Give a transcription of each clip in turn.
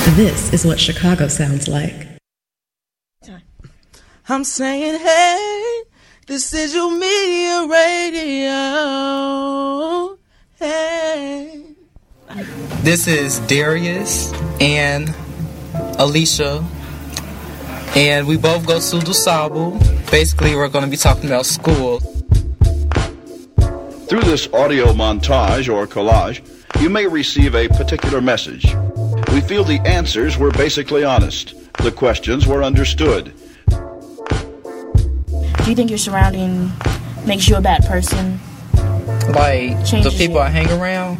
This is what Chicago sounds like. I'm saying, hey, this is your media radio. Hey. This is Darius and Alicia, and we both go to DuSable. Basically, we're going to be talking about school. Through this audio montage or collage, you may receive a particular message. We feel the answers were basically honest. The questions were understood. Do you think your surrounding makes you a bad person? Like, the people I hang around?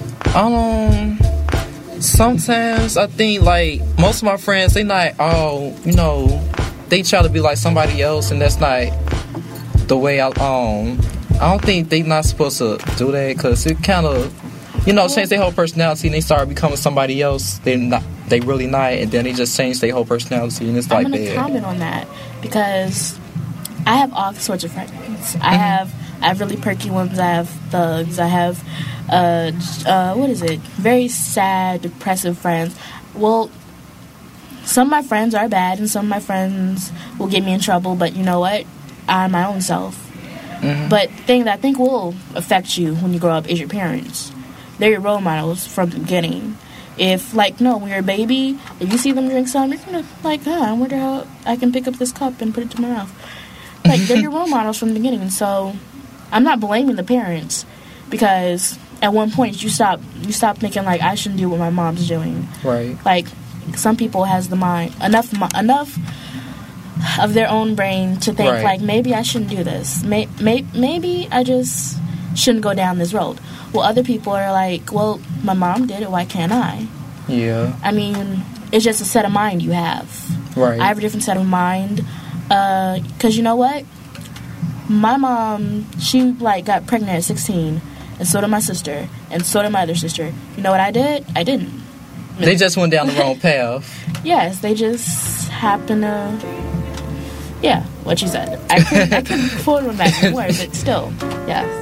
Sometimes I think, like, most of my friends, they not all, they try to be like somebody else, and that's not the way I don't think they not supposed to do that, because it kind of, change their whole personality, and they start becoming somebody else. They really not, and then they just change their whole personality, and it's like that. I'm going to comment on that, because I have all sorts of friends. I have really perky ones. I have thugs. I have, very sad, depressive friends. Well, some of my friends are bad, and some of my friends will get me in trouble, but you know what? I'm my own self. Mm-hmm. But the thing that I think will affect you when you grow up is your parents. They're your role models from the beginning. If, when you're a baby, if you see them drink something, you're going to, I wonder how I can pick up this cup and put it to my mouth. They're your role models from the beginning. And so I'm not blaming the parents, because at one point you stop thinking, I shouldn't do what my mom's doing. Right. Some people has the mind, enough of their own brain to think, right. Maybe I shouldn't do this. Maybe I just shouldn't go down this road. Well, other people are like, well, my mom did it, why can't I? Yeah. I mean, it's just a set of mind you have. Right. I have a different set of mind. Because you know what? My mom, she, got pregnant at 16. And so did my sister. And so did my other sister. You know what I did? I didn't. They just went down the wrong path. Yes, they just happened to... Yeah, what you said. I couldn't quote on that word, but still, yes.